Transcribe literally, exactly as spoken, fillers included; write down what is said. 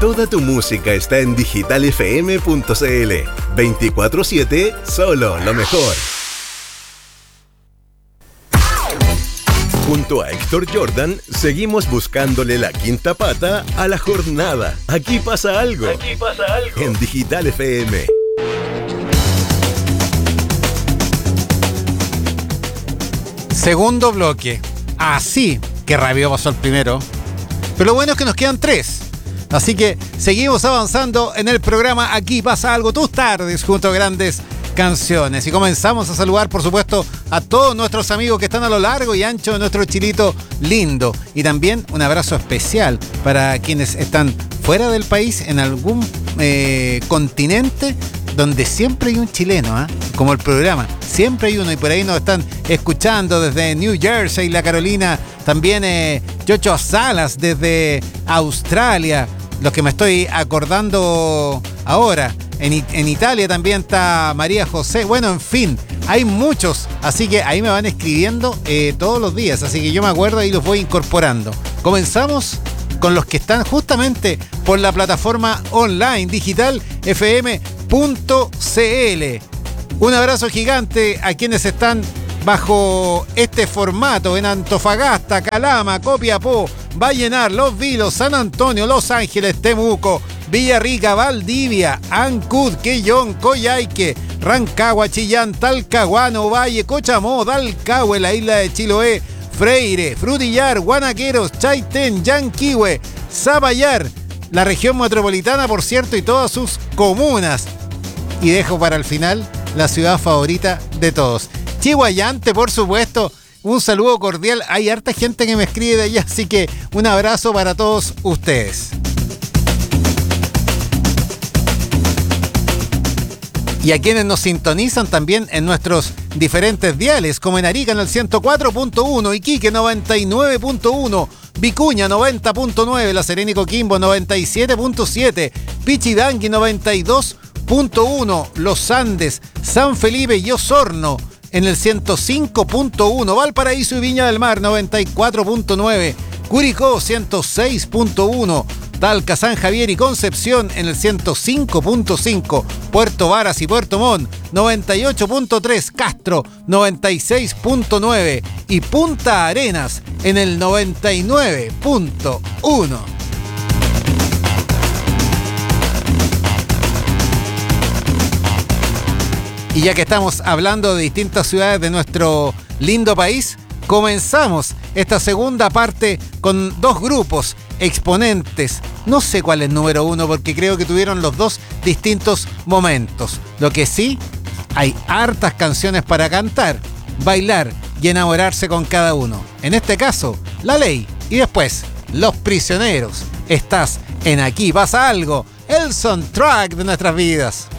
Toda tu música está en digital f m punto c l. veinticuatro siete, solo lo mejor. Junto a Héctor Jordan, seguimos buscándole la quinta pata a la jornada. Aquí pasa algo. Aquí pasa algo. En Digital F M. Segundo bloque. Así, que rabioso el primero. Pero lo bueno es que nos quedan tres. Así que seguimos avanzando en el programa Aquí pasa algo, tus tardes junto a grandes canciones. Y comenzamos a saludar, por supuesto, a todos nuestros amigos que están a lo largo y ancho de nuestro chilito lindo. Y también un abrazo especial para quienes están fuera del país, en algún eh, continente donde siempre hay un chileno, ¿eh? Como el programa, siempre hay uno, y por ahí nos están escuchando desde New Jersey, la Carolina, también eh, Yocho Salas desde Australia, los que me estoy acordando ahora. En, en Italia también está María José. Bueno, en fin, hay muchos, así que ahí me van escribiendo eh, todos los días, así que yo me acuerdo y los voy incorporando. Comenzamos con los que están justamente por la plataforma online digital f m punto c l. Un abrazo gigante a quienes están bajo este formato en Antofagasta, Calama, Copiapó, Vallenar, Los Vilos, San Antonio, Los Ángeles, Temuco, Villarrica, Valdivia, Ancud, Quellón, Coyhaique, Rancagua, Chillán, Talcahuano, Valle, Cochamó, Dalcahue, la isla de Chiloé, Freire, Frutillar, Guanaqueros, Chaitén, Yanquihue, Zapallar, la región metropolitana, por cierto, y todas sus comunas. Y dejo para el final la ciudad favorita de todos, Chihuayante, por supuesto. Un saludo cordial. Hay harta gente que me escribe de allá, así que un abrazo para todos ustedes. Y a quienes nos sintonizan también en nuestros diferentes diales, como en Arica en el ciento cuatro punto uno, Iquique noventa y nueve punto uno, Vicuña noventa punto nueve, La Serena y Coquimbo noventa y siete punto siete, Pichidangui noventa y dos punto uno, Los Andes, San Felipe y Osorno en el ciento cinco punto uno, Valparaíso y Viña del Mar noventa y cuatro punto nueve, Curicó ciento seis punto uno, Talca, San Javier y Concepción en el ciento cinco punto cinco, Puerto Varas y Puerto Montt noventa y ocho punto tres, Castro noventa y seis punto nueve y Punta Arenas en el noventa y nueve punto uno. Y ya que estamos hablando de distintas ciudades de nuestro lindo país, comenzamos esta segunda parte con dos grupos exponentes. No sé cuál es número uno porque creo que tuvieron los dos distintos momentos. Lo que sí, hay hartas canciones para cantar, bailar y enamorarse con cada uno. En este caso, La Ley y después Los Prisioneros. Estás en Aquí pasa algo, el soundtrack de nuestras vidas.